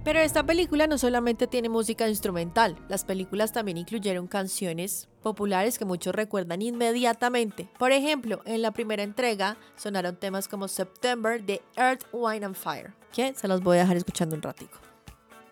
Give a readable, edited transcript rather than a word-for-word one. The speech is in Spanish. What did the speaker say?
Pero esta película no solamente tiene música instrumental, las películas también incluyeron canciones populares que muchos recuerdan inmediatamente. Por ejemplo, en la primera entrega sonaron temas como September de Earth, Wine and Fire, que se los voy a dejar escuchando un ratico.